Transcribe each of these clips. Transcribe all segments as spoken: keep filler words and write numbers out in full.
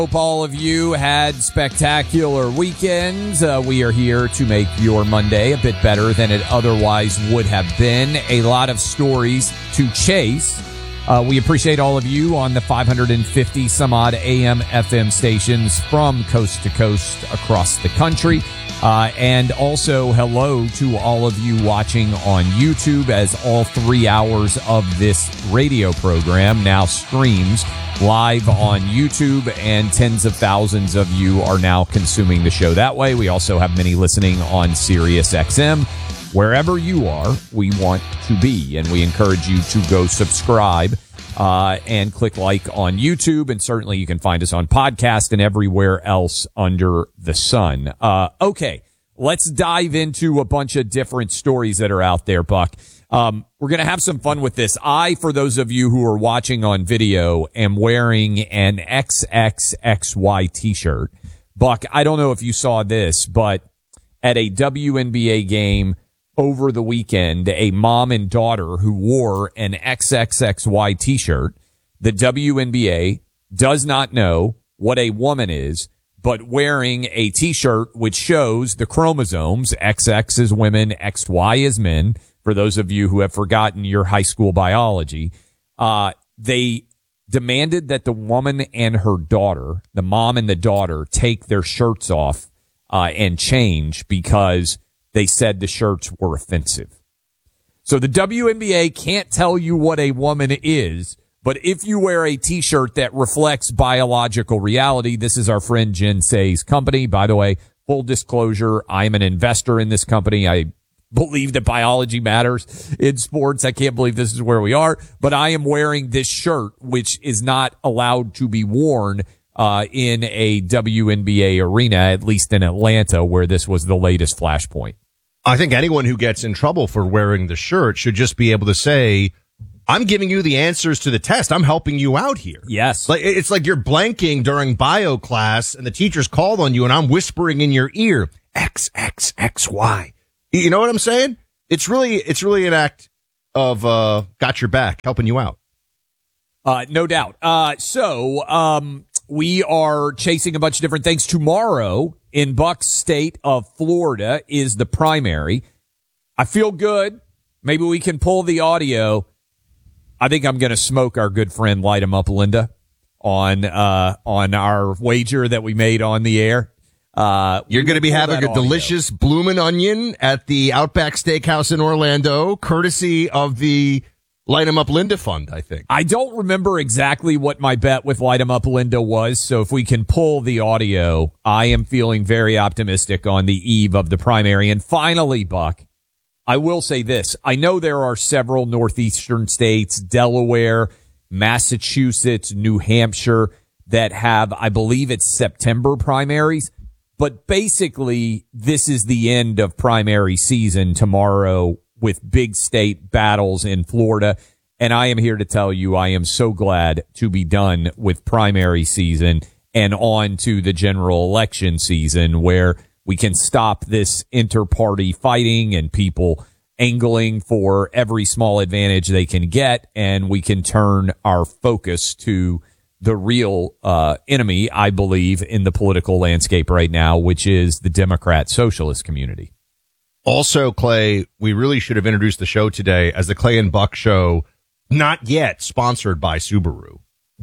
Hope all of you had spectacular weekends. Uh, we are here to make your Monday a bit better than it otherwise would have been. A lot of stories to chase. Uh, we appreciate all of you on the five hundred fifty some odd A M F M stations from coast to coast across the country. Uh, and also hello to all of you watching on YouTube, as all three hours of this radio program now streams live on YouTube, and tens of thousands of you are now consuming the show that way. We also have many listening on Sirius X M. Wherever you are, we want to be, and we encourage you to go subscribe uh, and click like on YouTube, and certainly you can find us on podcast and everywhere else under the sun. Uh, okay, let's dive into a bunch of different stories that are out there, Buck. Um, we're going to have some fun with this. I, for those of you who are watching on video, am wearing an X X X Y t-shirt. Buck, I don't know if you saw this, but at a W N B A game over the weekend, a mom and daughter who wore an X X X Y t-shirt, the W N B A does not know what a woman is, but wearing a t-shirt which shows the chromosomes, X X is women, X Y is men. For those of you who have forgotten your high school biology, uh, they demanded that the woman and her daughter, the mom and the daughter, take their shirts off uh, and change because they said the shirts were offensive. So the W N B A can't tell you what a woman is, but if you wear a t-shirt that reflects biological reality, this is our friend Jen Say's company. By the way, full disclosure, I'm an investor in this company. I believe that biology matters in sports. I can't believe this is where we are, but I am wearing this shirt, which is not allowed to be worn uh in a W N B A arena, at least in Atlanta, where this was the latest flashpoint. I think anyone who gets in trouble for wearing the shirt should just be able to say, I'm giving you the answers to the test. I'm helping you out here. Yes. Like, it's like you're blanking during bio class and the teacher's called on you and I'm whispering in your ear, X, X, X, Y. You know what I'm saying? It's really, it's really an act of, uh, got your back, helping you out. Uh, no doubt. Uh, so, um, we are chasing a bunch of different things. Tomorrow in Buck's state of Florida is the primary. I feel good. Maybe we can pull the audio. I think I'm going to smoke our good friend Light 'em Up Linda on, uh, on our wager that we made on the air. Uh, You're going to be having a audio. delicious bloomin' onion at the Outback Steakhouse in Orlando, courtesy of the Light 'em Up Linda Fund, I think. I don't remember exactly what my bet with Light 'em Up Linda was, so if we can pull the audio, I am feeling very optimistic on the eve of the primary. And finally, Buck, I will say this. I know there are several northeastern states, Delaware, Massachusetts, New Hampshire, that have, I believe it's September primaries. But basically, this is the end of primary season tomorrow with big state battles in Florida. And I am here to tell you, I am so glad to be done with primary season and on to the general election season, where we can stop this inter-party fighting and people angling for every small advantage they can get. And we can turn our focus to the real uh enemy, I believe, in the political landscape right now, which is the Democrat socialist community. Also, Clay, we really should have introduced the show today as the Clay and Buck Show, not yet sponsored by Subaru.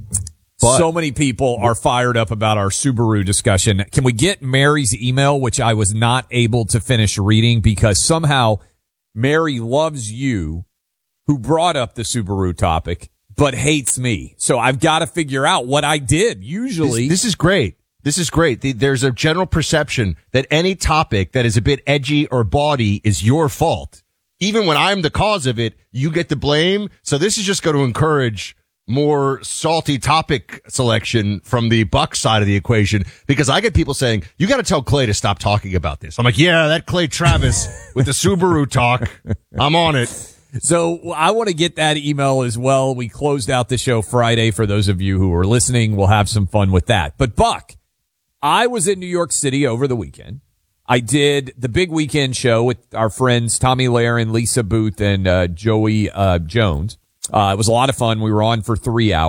But so many people are fired up about our Subaru discussion. Can we get Mary's email, which I was not able to finish reading because somehow Mary loves you, who brought up the Subaru topic, but hates me. So I've got to figure out what I did. Usually. This, this is great. This is great. The, there's a general perception that any topic that is a bit edgy or bawdy is your fault. Even when I'm the cause of it, you get the blame. So this is just going to encourage more salty topic selection from the Buck side of the equation, because I get people saying, you got to tell Clay to stop talking about this. I'm like, yeah, that Clay Travis with the Subaru talk. I'm on it. So I want to get that email as well. We closed out the show Friday. For those of you who are listening, we'll have some fun with that. But Buck, I was in New York City over the weekend. I did the big weekend show with our friends Tommy Lahren, Lisa Booth, and uh, Joey uh, Jones. Uh, it was a lot of fun. We were on for three hours.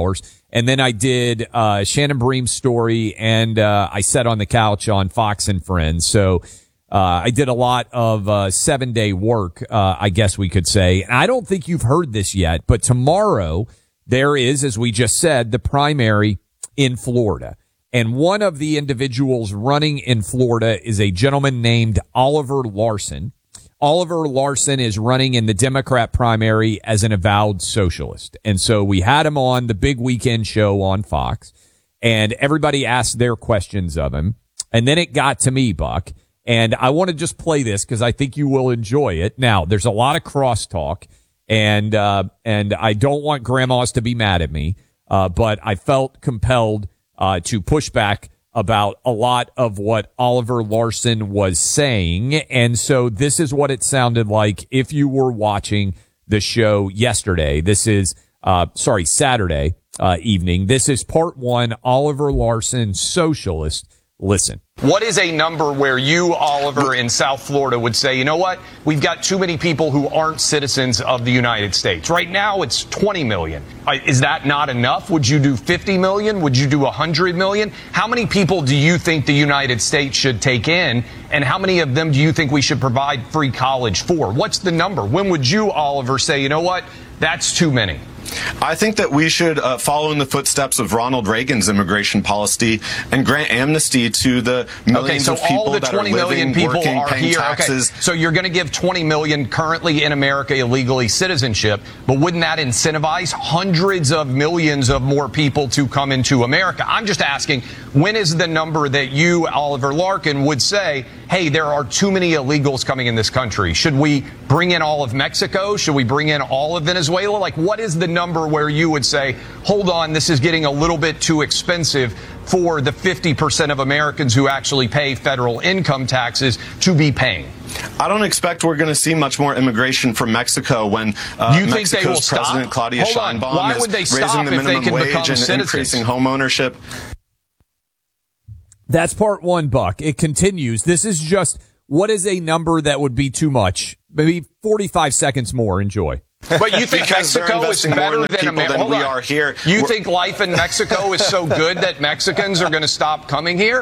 And then I did uh Shannon Bream's story, and uh I sat on the couch on Fox and Friends. So uh I did a lot of uh seven-day work, uh I guess we could say. And I don't think you've heard this yet, but tomorrow there is, as we just said, the primary in Florida. And one of the individuals running in Florida is a gentleman named Oliver Larsen. Oliver Larsen is running in the Democrat primary as an avowed socialist. And so we had him on the big weekend show on Fox, and everybody asked their questions of him. And then it got to me, Buck, and I want to just play this because I think you will enjoy it. Now, there's a lot of crosstalk, and uh, and I don't want grandmas to be mad at me, uh, but I felt compelled uh, to push back about a lot of what Oliver Larsen was saying. And so this is what it sounded like if you were watching the show yesterday. This is, uh, sorry, Saturday, uh, evening. This is part one, Oliver Larsen, socialist. Listen. What is a number where you, Oliver, in South Florida would say, you know what, we've got too many people who aren't citizens of the United States? Right now, it's twenty million. Is that not enough? Would you do fifty million? Would you do one hundred million? How many people do you think the United States should take in? And how many of them do you think we should provide free college for? What's the number? When would you, Oliver, say, you know what, that's too many? I think that we should uh, follow in the footsteps of Ronald Reagan's immigration policy and grant amnesty to the millions okay, so of people all the that twenty are living, million people working, are paying here. taxes. Okay, so you're going to give twenty million currently in America illegally citizenship, but wouldn't that incentivize hundreds of millions of more people to come into America? I'm just asking, when is the number that you, Oliver Larsen, would say, hey, there are too many illegals coming in this country? Should we bring in all of Mexico? Should we bring in all of Venezuela? Like, what is the number where you would say, hold on, this is getting a little bit too expensive for the fifty percent of Americans who actually pay federal income taxes to be paying? I don't expect we're going to see much more immigration from Mexico when uh, you think Mexico's they will stop? President Claudia Hold on. Sheinbaum Why is would they raising stop the if they minimum can wage become and citizens? increasing home ownership. That's part one, Buck. It continues. This is just, what is a number that would be too much? Maybe forty-five seconds more. Enjoy. But you think Because they're Mexico is investing more better in the than people America? than Hold we on. are here. You We're- think life in Mexico is so good that Mexicans are going to stop coming here?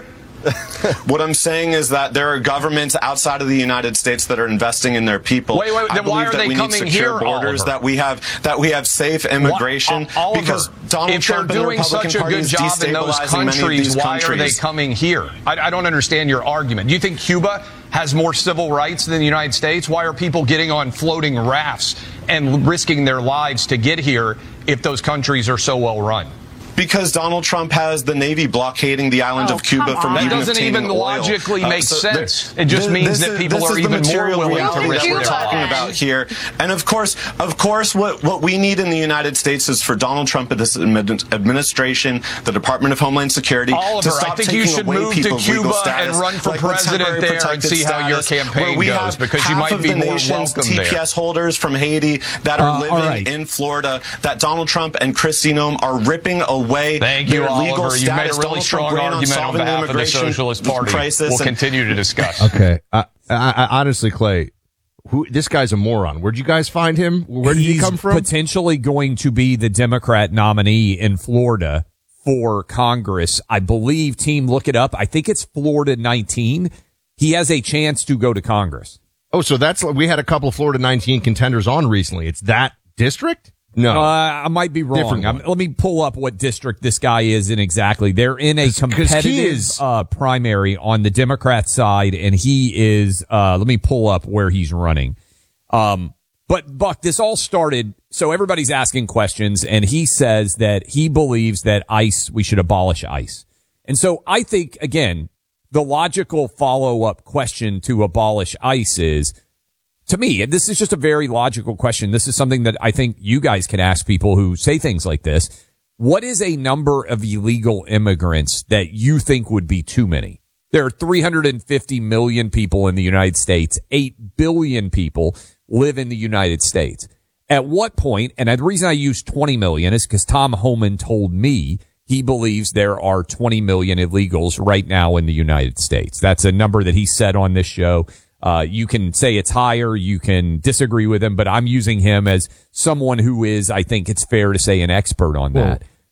What I'm saying is that there are governments outside of the United States that are investing in their people. Wait, wait, I then why believe are that they we coming need secure here, borders, Oliver? that we have that we have safe immigration. What, Oliver, because Donald if Trump they're and the doing Republican such a Party good is job in those destabilizing many of countries, these why countries. are they coming here? I, I don't understand your argument. Do you think Cuba has more civil rights than the United States? Why are people getting on floating rafts and risking their lives to get here if those countries are so well run? Because Donald Trump has the Navy blockading the island Oh, of Cuba come from on. That even doesn't obtaining even oil. logically Uh, make so sense. there- It just this- means this that is- people this are is the even more material willing to reality risk that we're their talking lives. about here. And of course, of course, what what we need in the United States is for Donald Trump and this admin- administration, the Department of Homeland Security, Oliver, to stop I think taking you should away move to people's legal Cuba status, and run for like with president temporary there and protected see how your status, campaign where we goes, have because you half might of be the more nation's welcome there. T P S holders from Haiti that are Uh, living all right. in Florida, that Donald Trump and Kristi Noem are ripping away Thank you, their legal Oliver. You made a status. really Donald strong Trump ran on argument on solving the behalf of the immigration Socialist Party. crisis We'll and- continue to discuss. Okay. I, I, I honestly, Clay, who this guy's a moron. Where'd you guys find him? Where did he He's come from? potentially going to be the Democrat nominee in Florida for Congress. I believe, team, look it up. I think it's Florida nineteen. He has a chance to go to Congress. Oh, so that's we had a couple of Florida nineteen contenders on recently. It's that district? No. Uh, I might be wrong. Different I'm, one. let me pull up what district this guy is in exactly. They're in a 'Cause- 'cause he competitive is- uh, primary on the Democrat side, and he is, uh, let me pull up where he's running. Um, but Buck, this all started, so everybody's asking questions, and he says that he believes that ICE, we should abolish ICE. And so I think, again, the logical follow-up question to abolish ICE is, to me, and this is just a very logical question. This is something that I think you guys can ask people who say things like this. What is a number of illegal immigrants that you think would be too many? There are three hundred fifty million people in the United States. eight billion people live in the United States. At what point, and the reason I use twenty million is because Tom Homan told me he believes there are twenty million illegals right now in the United States. That's a number that he said on this show. Uh, you can say it's higher, you can disagree with him, but I'm using him as someone who is, I think it's fair to say, an expert on that.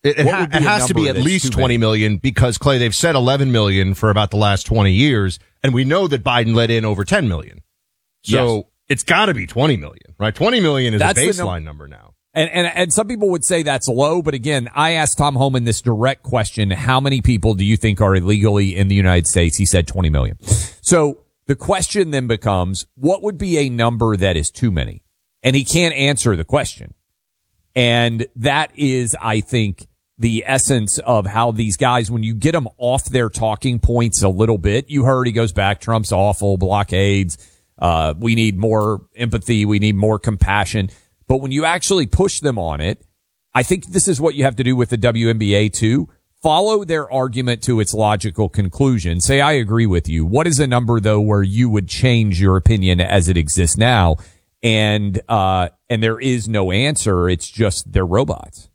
It, it, ha- be it a has to be number at that's least too twenty many? million because, Clay, they've said eleven million for about the last twenty years, and we know that Biden let in over ten million. So Yes. it's got to be twenty million, right? twenty million is That's a the baseline num- number now. And, and and some people would say that's low, but again, I asked Tom Homan this direct question: how many people do you think are illegally in the United States? He said twenty million. So the question then becomes, what would be a number that is too many? And he can't answer the question. And that is, I think, the essence of how these guys, when you get them off their talking points a little bit, you heard he goes back, Trump's awful, blockades, uh, we need more empathy, we need more compassion. But when you actually push them on it, I think this is what you have to do with the W N B A too. Follow their argument to its logical conclusion. Say, I agree with you. What is a number, though, where you would change your opinion as it exists now? And, uh, and there is no answer. It's just they're robots.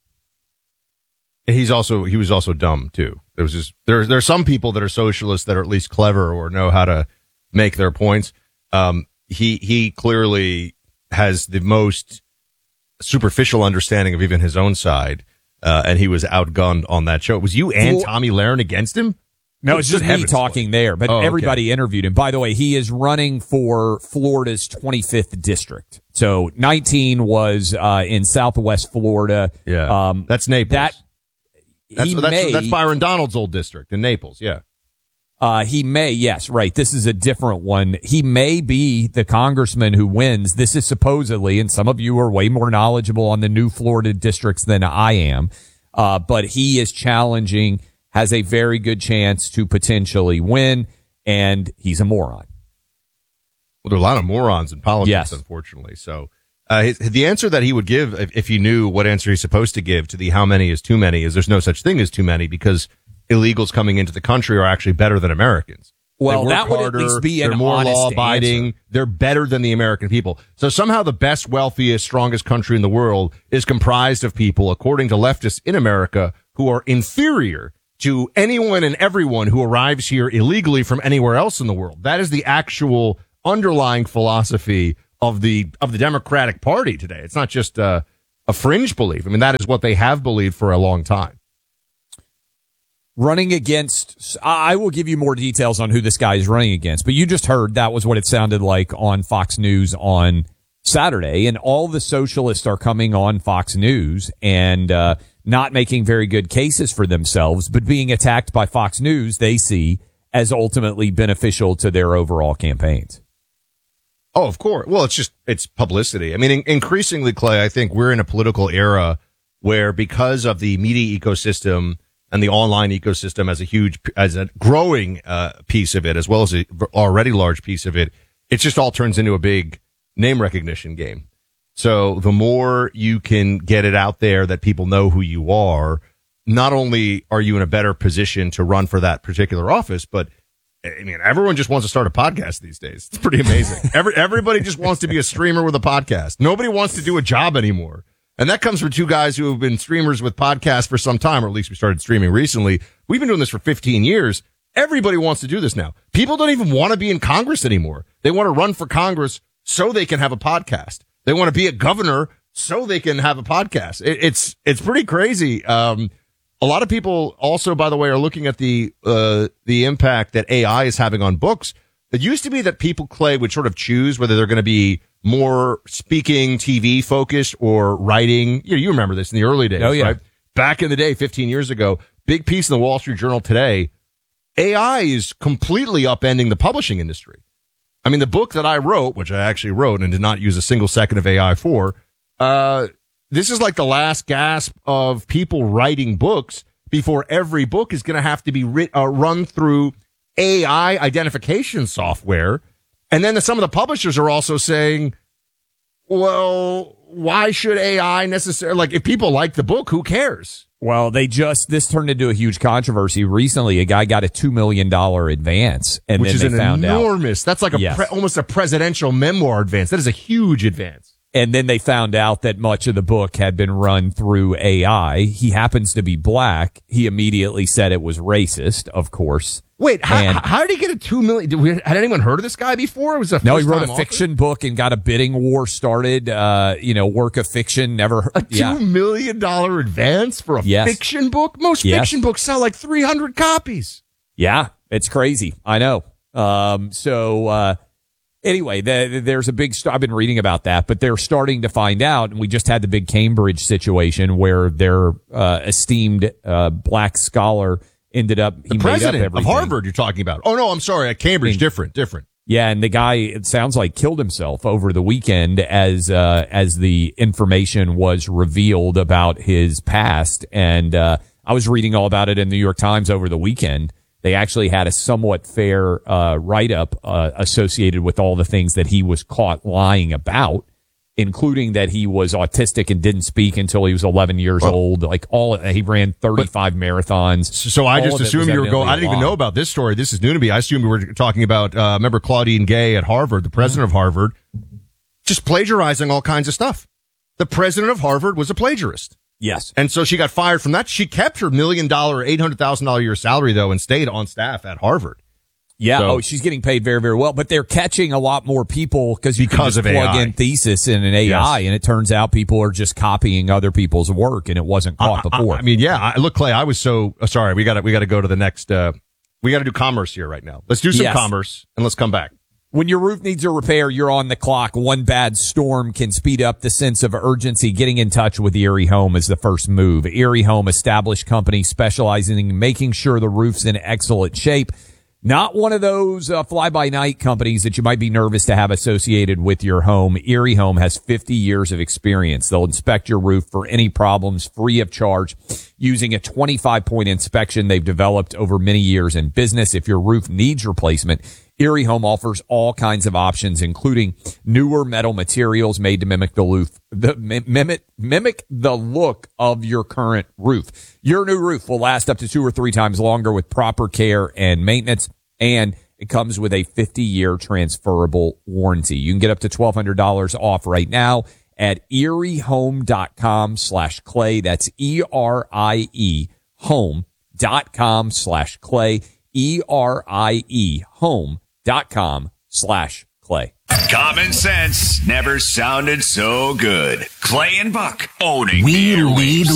He's also, he was also dumb too. There was just, there's, there are some people that are socialists that are at least clever or know how to make their points. Um, he, he clearly has the most superficial understanding of even his own side. Uh, and he was outgunned on that show. Was you and Well, Tommy Lahren against him? No, it's just me heavens, talking there, but Oh, okay. everybody interviewed him. By the way, he is running for Florida's twenty-fifth district. So nineteen was uh, in Southwest Florida. Yeah. Um, that's Naples. that that's, he that's, may, that's Byron Donald's old district in Naples. Yeah. Uh, he may, yes, right. This is a different one. He may be the congressman who wins. This is supposedly, and some of you are way more knowledgeable on the new Florida districts than I am. Uh, but he is challenging, has a very good chance to potentially win, and he's a moron. Well, there are a lot of morons in politics, Yes. unfortunately. So, uh, his, the answer that he would give if, if he knew what answer he's supposed to give to the how many is too many is there's no such thing as too many because illegals coming into the country are actually better than Americans. Well, They work that would harder, at least be they're an more honest law-abiding. answer. They're better than the American people. So somehow the best, wealthiest, strongest country in the world is comprised of people, according to leftists in America, who are inferior to anyone and everyone who arrives here illegally from anywhere else in the world. That is the actual underlying philosophy of the of the Democratic Party today. It's not just uh, a fringe belief. I mean, that is what they have believed for a long time. Running against, I will give you more details on who this guy is running against, but you just heard that was what it sounded like on Fox News on Saturday, and all the socialists are coming on Fox News and uh, not making very good cases for themselves, but being attacked by Fox News, they see as ultimately beneficial to their overall campaigns. Oh, of course. Well, it's just, it's publicity. I mean, in, increasingly, Clay, I think we're in a political era where because of the media ecosystem and the online ecosystem as a huge, as a growing uh, piece of it, as well as a already large piece of it, it just all turns into a big name recognition game. So the more you can get it out there that people know who you are, not only are you in a better position to run for that particular office, but I mean, everyone just wants to start a podcast these days. It's pretty amazing. Every, everybody just wants to be a streamer with a podcast. Nobody wants to do a job anymore. And that comes from two guys who have been streamers with podcasts for some time, or at least we started streaming recently. We've been doing this for fifteen years. Everybody wants to do this now. People don't even want to be in Congress anymore. They want to run for Congress so they can have a podcast. They want to be a governor so they can have a podcast. It, it's, it's pretty crazy. Um, a lot of people also, by the way, are looking at the, uh, the impact that A I is having on books. It used to be that people, Clay, would sort of choose whether they're going to be more speaking, T V focused or writing. You know, you remember this in the early days, Oh, yeah. right? Back in the day, fifteen years ago, big piece in the Wall Street Journal today. A I is completely upending the publishing industry. I mean, the book that I wrote, which I actually wrote and did not use a single second of A I for, uh, this is like the last gasp of people writing books before every book is going to have to be writ- uh, run through A I identification software. And then the, some of the publishers are also saying, well, why should A I necessarily, like, if people like the book, who cares? Well, they just, this turned into a huge controversy. Recently, a guy got a two million dollars advance, and Which then is they an found out. enormous, that's like a Yes. pre, almost a presidential memoir advance. That is a huge advance. And then they found out that much of the book had been run through A I. He happens to be black. He immediately said it was racist, of course. Wait, how, And- how did he get a two million? Did we, had anyone heard of this guy before? It was a No, he wrote a first-time author? fiction book and got a bidding war started. Uh, you know, work of fiction. Never heard. A two Yeah. million dollar advance for a Yes. fiction book? Most Yes. fiction books sell like three hundred copies. Yeah, it's crazy. I know. Um, so, uh, anyway, the, there's a big, st- I've been reading about that, but they're starting to find out. And we just had the big Cambridge situation where their, uh, esteemed, uh, black scholar ended up, he The made up president of everything. Harvard you're talking about. Oh, no, I'm sorry. At Cambridge, different, different. Yeah, and the guy, it sounds like, killed himself over the weekend as uh, as the information was revealed about his past. And uh, I was reading all about it in the New York Times over the weekend. They actually had a somewhat fair uh, write-up uh, associated with all the things that he was caught lying about, including that he was autistic and didn't speak until he was eleven years Well, old. Like all, he ran thirty-five marathons. So I All just of it assumed was you were going, I evidently didn't a even lie. know about this story. This is new to me. I assumed we were talking about, uh, remember Claudine Gay at Harvard, the president of Harvard, just plagiarizing all kinds of stuff. The president of Harvard was a plagiarist. Yes. And so she got fired from that. She kept her million dollar, eight hundred thousand dollars a year salary, though, and stayed on staff at Harvard. Yeah, So- oh, she's getting paid very, very well, but they're catching a lot more people because you Because can just of plug A I. in thesis in an A I, Yes. and it turns out people are just copying other people's work, and it wasn't caught I, before. I, I mean, yeah. I, look, Clay, I was so uh, sorry. We got to we got to go to the next. Uh, we got to do commerce here right now. Let's do some Yes. commerce and let's come back. When your roof needs a repair, you're on the clock. One bad storm can speed up the sense of urgency. Getting in touch with Erie Home is the first move. Erie Home, established company specializing in making sure the roof's in excellent shape. Not one of those uh, fly-by-night companies that you might be nervous to have associated with your home. Erie Home has fifty years of experience. They'll inspect your roof for any problems free of charge using a twenty-five point inspection they've developed over many years in business. If your roof needs replacement, Erie Home offers all kinds of options, including newer metal materials made to mimic the roof, the mimic mimic the look of your current roof. Your new roof will last up to two or three times longer with proper care and maintenance, and it comes with a fifty year transferable warranty. You can get up to twelve hundred dollars off right now at erie home dot com slash clay. That's E R I E home dot com slash clay. E R I E home dot com slash clay. Common sense never sounded so good. Clay and Buck owning We the airwaves. lead